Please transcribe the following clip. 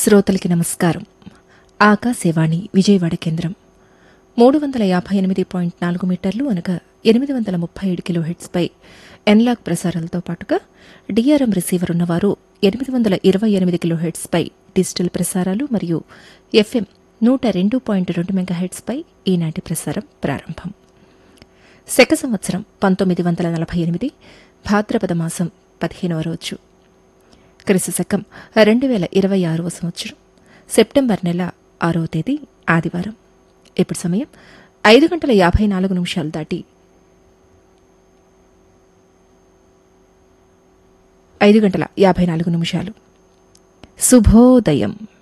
శ్రోతలకి నమస్కారం. ఆకాశవాణి విజయవాడ కేంద్రం 358.4 మీటర్లు అనగా 837 కిలోహెర్ట్జ్పై ఎన్లాగ్ ప్రసారాలతో పాటుగా డిఆర్ఎం రిసీవర్ ఉన్నవారు 828 కిలోహెర్ట్జ్పై డిజిటల్ ప్రసారాలు మరియు ఎఫ్ఎం 102.2 మెగాహెర్ట్జ్పై ఈనాటి ప్రసారం ప్రారంభం. శక సంవత్సరం 1948 భాద్రపద మాసం 15వ రోజు, క్రీస్తు శకం 2026వ సంవత్సరం సెప్టెంబర్ నెల 6వ తేదీ ఆదివారం. ఇప్పుడు సమయం 5:54 దాటి 5:54. శుభోదయం.